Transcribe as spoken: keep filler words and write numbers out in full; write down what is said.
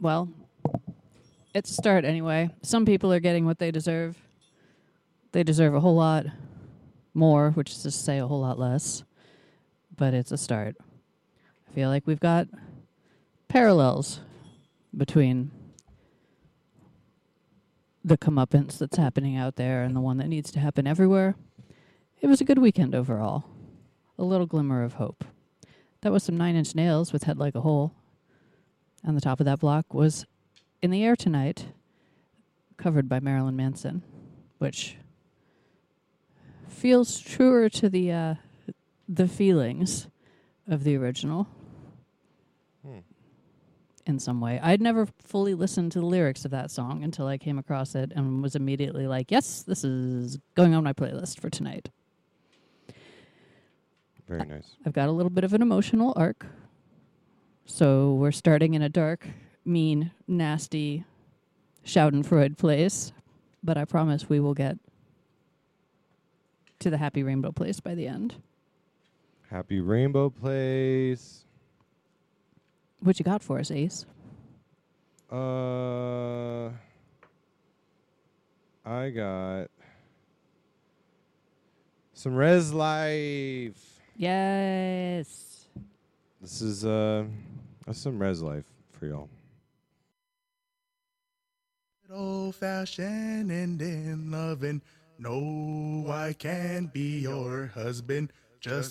Well, it's a start anyway. Some people are getting what they deserve. They deserve a whole lot more, which is to say a whole lot less. But it's a start. I feel like we've got parallels between the comeuppance that's happening out there and the one that needs to happen everywhere. It was a good weekend overall. A little glimmer of hope. That was some Nine Inch Nails with Head Like a Hole. And the top of that block was In the Air Tonight, covered by Marilyn Manson, which feels truer to the uh, the feelings of the original Hmm. in some way. I'd never fully listened to the lyrics of that song until I came across it and was immediately like, yes, this is going on my playlist for tonight. Very nice. I've got a little bit of an emotional arc. So we're starting in a dark, mean, nasty Schadenfreude place. But I promise we will get to the happy rainbow place by the end. Happy Rainbow Place. What you got for us, Ace? Uh, I got some Res Life. Yes. This is uh, that's some Res Life for y'all. Old fashioned and in loving. No, I can't be your husband. Just